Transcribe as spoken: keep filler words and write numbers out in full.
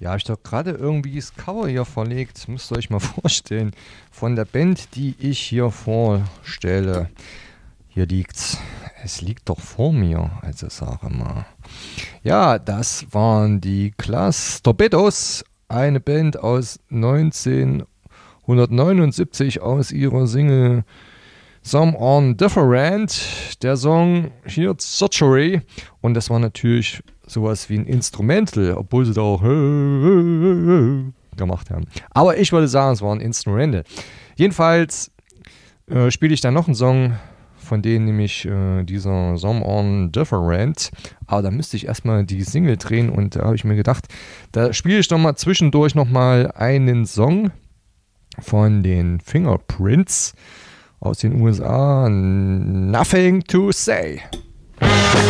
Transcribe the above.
Ja, habe ich doch gerade irgendwie das Cover hier verlegt. Müsst ihr euch mal vorstellen. Von der Band, die ich hier vorstelle. Hier liegt's. Es liegt doch vor mir, also sage mal. Ja, das waren die Class Torpedos. Eine Band aus neunzehnhundertneunundsiebzig aus ihrer Single Some On Different. Der Song hier Surgery. Und das war natürlich sowas wie ein Instrumental, obwohl sie da auch gemacht haben. Aber ich würde sagen, es war ein Instrumental. Jedenfalls äh, spiele ich dann noch einen Song von denen, nämlich äh, dieser Some On Different. Aber da müsste ich erstmal die Single drehen und da habe ich mir gedacht, da spiele ich doch mal zwischendurch nochmal einen Song von den Fingerprints aus den U S A. Nothing to Say.